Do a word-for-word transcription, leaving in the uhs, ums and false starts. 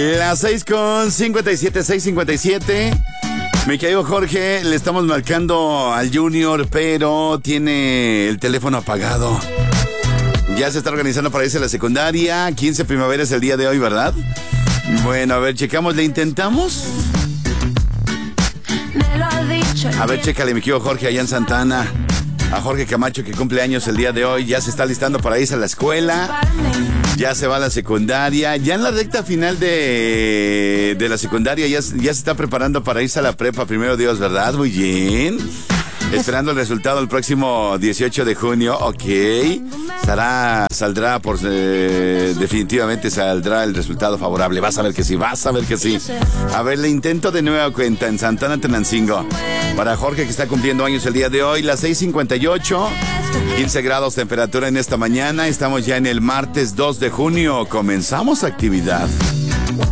Las seis con cincuenta y siete, seis cincuenta y siete. Mi querido Jorge, le estamos marcando al Junior, pero tiene el teléfono apagado. Ya se está organizando para irse a la secundaria. quince primavera es el día de hoy, ¿verdad? Bueno, a ver, checamos, ¿le intentamos? A ver, chécale, mi querido Jorge, allá en Santana. A Jorge Camacho, que cumple años el día de hoy. Ya se está listando para irse a la escuela. Ya se va a la secundaria. Ya en la recta final de, de la secundaria ya, ya se está preparando para irse a la prepa. Primero Dios, ¿verdad? Muy bien. Esperando el resultado el próximo dieciocho de junio. Ok. Estará, saldrá por... Eh, definitivamente saldrá el resultado favorable. Vas a ver que sí, vas a ver que sí. A ver, le intento de nueva cuenta en Santana Tenancingo. Para Jorge, que está cumpliendo años el día de hoy. Las seis cincuenta y ocho. quince grados temperatura en esta mañana. Estamos ya en el martes dos de junio. Comenzamos actividad.